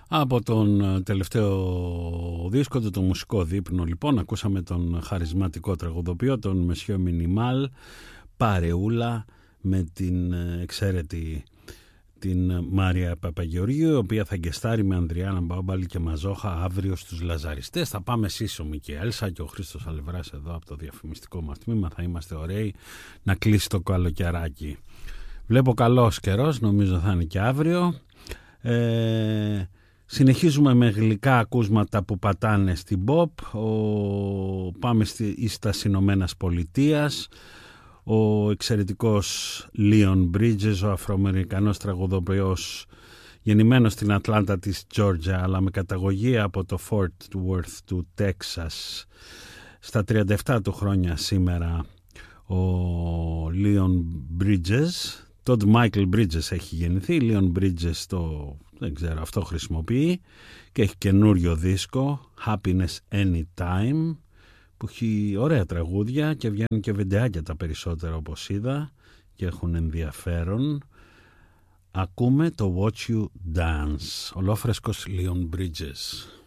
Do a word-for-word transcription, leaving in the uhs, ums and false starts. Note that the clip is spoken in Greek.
Από τον τελευταίο δίσκο του, το μουσικό δείπνο, λοιπόν, ακούσαμε τον χαρισματικό τραγουδοποιό, τον Μεσιό Μινιμάλ, παρεούλα με την εξαίρετη την Μάρια Παπαγεωργίου, η οποία θα γκεστάρει με Ανδριάννα Μπάμπαλη και Μαζόχα αύριο στους Λαζαριστές. Θα πάμε εσείς, ο Μικέλσα και ο Χρήστος Αλευράς, εδώ από το διαφημιστικό μας τμήμα. Θα είμαστε ωραίοι να κλείσει το καλοκαιράκι. Βλέπω καλός καιρός, νομίζω θα είναι και αύριο. Ε, συνεχίζουμε με γλυκά ακούσματα που πατάνε στην pop. Ο, πάμε στη, στα Ηνωμένες Πολιτείες. Ο εξαιρετικός Leon Bridges, ο Αφροαμερικανός τραγουδοποιός, γεννημένος στην Ατλάντα της Τζόρτζια, αλλά με καταγωγή από το Fort Worth του Τέξας. Στα τριάντα επτά του χρόνια σήμερα ο Leon Bridges. Τον Michael Bridges έχει γεννηθεί. Leon Bridges το, δεν ξέρω, αυτό χρησιμοποιεί και έχει καινούριο δίσκο, Happiness Anytime, που έχει ωραία τραγούδια και βγαίνουν και βιντεάκια τα περισσότερα, όπως είδα, και έχουν ενδιαφέρον. Ακούμε το Watch You Dance, ολόφρεσκος Leon Bridges.